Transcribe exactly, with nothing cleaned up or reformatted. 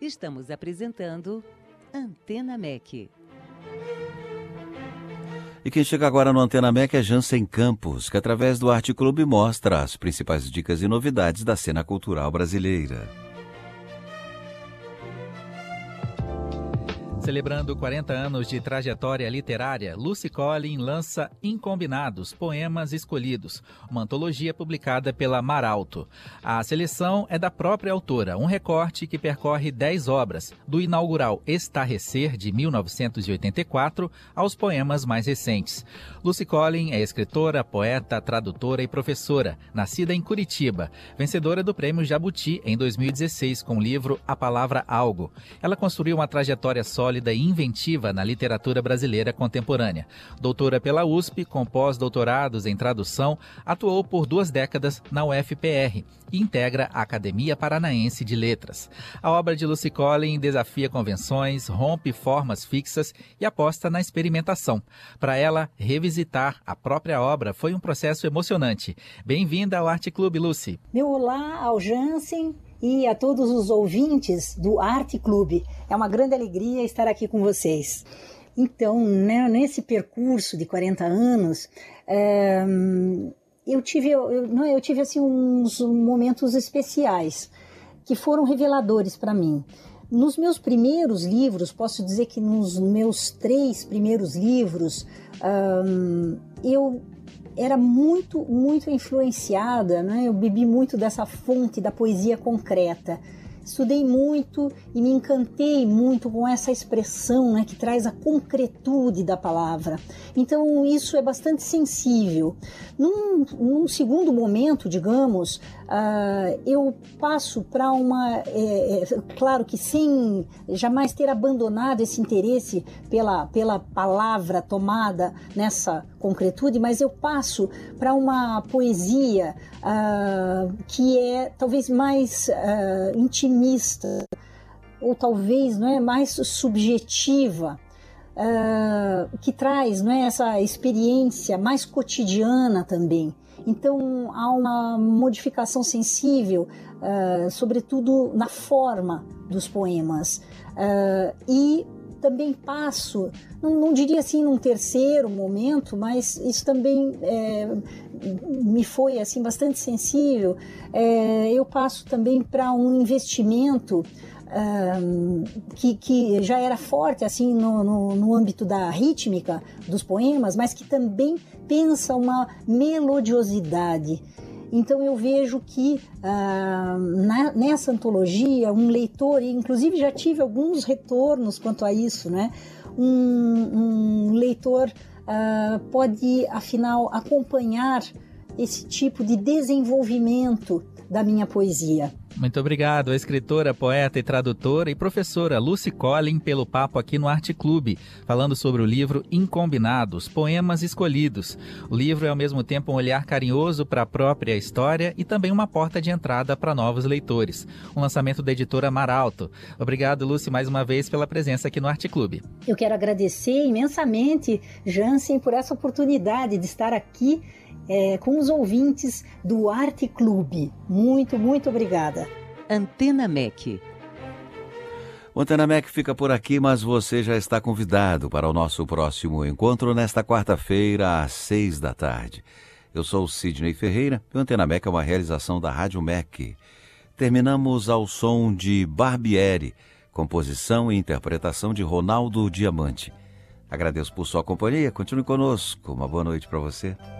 Estamos apresentando Antena M E C. E quem chega agora no Antena M E C é Jansen Campos, que através do Arte Clube mostra as principais dicas e novidades da cena cultural brasileira. Celebrando quarenta anos de trajetória literária, Lucy Collin lança Incombinados, Poemas Escolhidos, uma antologia publicada pela Maralto. A seleção é da própria autora, um recorte que percorre dez obras, do inaugural Estarrecer, de mil novecentos e oitenta e quatro, aos poemas mais recentes. Lucy Collin é escritora, poeta, tradutora e professora, nascida em Curitiba, vencedora do Prêmio Jabuti em dois mil e dezesseis com o livro A Palavra Algo. Ela construiu uma trajetória sólida e inventiva na literatura brasileira contemporânea. Doutora pela U S P, com pós-doutorados em tradução, atuou por duas décadas na U F P R e integra a Academia Paranaense de Letras. A obra de Lucy Collin desafia convenções, rompe formas fixas e aposta na experimentação. Para ela, revisitar a própria obra foi um processo emocionante. Bem-vinda ao Arte Clube, Lucy. Meu olá ao Jansen e a todos os ouvintes do Arte Clube. É uma grande alegria estar aqui com vocês. Então, né, nesse percurso de quarenta anos, é, eu tive, eu, não, eu tive assim, uns momentos especiais que foram reveladores para mim. Nos meus primeiros livros, posso dizer que nos meus três primeiros livros, um, eu era muito, muito influenciada, né? Eu bebi muito dessa fonte da poesia concreta. Estudei muito e me encantei muito com essa expressão, né, que traz a concretude da palavra. Então isso é bastante sensível. Num, num segundo momento, digamos, uh, eu passo para uma... É, é, claro que sem jamais ter abandonado esse interesse pela, pela palavra tomada nessa concretude, mas eu passo para uma poesia uh, que é talvez mais uh, intimista, ou talvez, não é, mais subjetiva, uh, que traz, não é, essa experiência mais cotidiana também. Então há uma modificação sensível, uh, sobretudo na forma dos poemas. Uh, e também passo, não, não diria assim num terceiro momento, mas isso também é, me foi assim bastante sensível. É, eu passo também para um investimento um, que, que já era forte assim no, no, no âmbito da rítmica dos poemas, mas que também pensa uma melodiosidade. Então eu vejo que ah, na, nessa antologia um leitor, e inclusive já tive alguns retornos quanto a isso, né? Um, um leitor ah, pode afinal acompanhar esse tipo de desenvolvimento da minha poesia. Muito obrigado, a escritora, poeta e tradutora e professora Lucy Collin, pelo papo aqui no Arte Clube, falando sobre o livro Incombinados, Poemas Escolhidos. O livro é ao mesmo tempo um olhar carinhoso para a própria história e também uma porta de entrada para novos leitores. Um lançamento da editora Maralto. Obrigado, Lucy, mais uma vez pela presença aqui no Arte Clube. Eu quero agradecer imensamente, Jansen, por essa oportunidade de estar aqui É, com os ouvintes do Arte Clube. Muito, muito obrigada. Antena M E C. O Antena M E C fica por aqui, mas você já está convidado para o nosso próximo encontro nesta quarta-feira, às seis da tarde. Eu sou o Sidney Ferreira e o Antena M E C é uma realização da Rádio M E C. Terminamos ao som de Barbieri, composição e interpretação de Ronaldo Diamante. Agradeço por sua companhia, continue conosco. Uma boa noite para você.